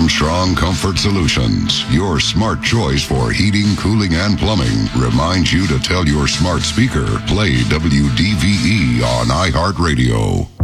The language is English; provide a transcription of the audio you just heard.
Armstrong Comfort Solutions, your smart choice for heating, cooling, and plumbing, reminds you to tell your smart speaker, play WDVE on iHeartRadio.